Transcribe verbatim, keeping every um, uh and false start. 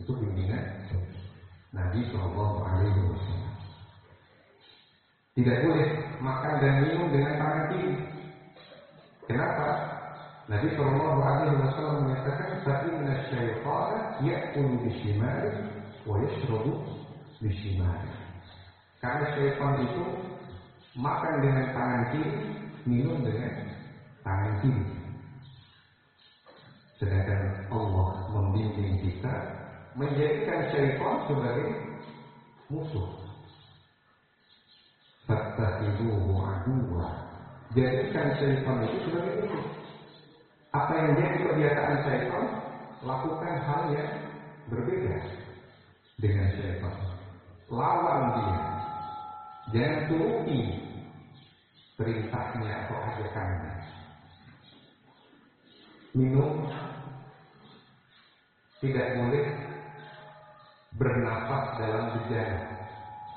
Itu bimbingan Nabi Shallallahu Alaihi Wasallam. Tidak boleh makan dan minum dengan tangan kiri. Kenapa? Nabi Shallallahu Alaihi Wasallam menyatakan, "Fa'inna syaitana ya'kulu bishimali wa yashrabu bishimali." Karena syaitan itu makan dengan tangan kiri, minum dengan tangan kiri. Sedangkan Allah membimbing kita menjadikan syaitan sebagai musuh. Fattakhiduhu aduwwa. Jadikan syaitan itu sebagai musuh. Apa yang jadi kebiasaan syaitan, lakukan hal yang berbeda dengan syaitan. Lawan dia. Jangan turuti perintahnya atau ajakannya. Minum tidak boleh bernafas dalam bejana.